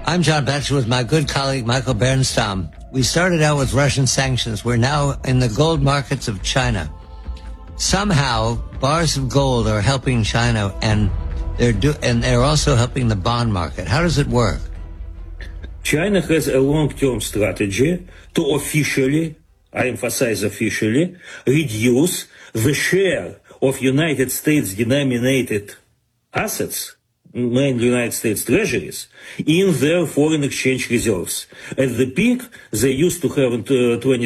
I'm John Batchelor with my good colleague Michael Bernstam. We started out with Russian sanctions. We're now in the gold markets of China. Somehow, bars of gold are helping China, and they're also helping the bond market. How does it work? China has a long-term strategy to officially, I emphasize officially, reduce the share of United States-denominated assets, mainly United States treasuries, in their foreign exchange reserves. At the peak, they used to have in